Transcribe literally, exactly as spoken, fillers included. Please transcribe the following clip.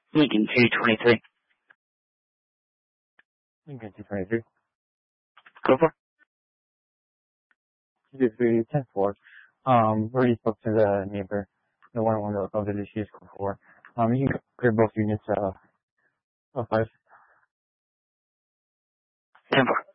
Lincoln two twenty-three. Lincoln two twenty-three. Go for it. two three ten four. Um, already spoke to the neighbor, the one on the of the issues before. Um, you can clear both units, uh, of five. ten four.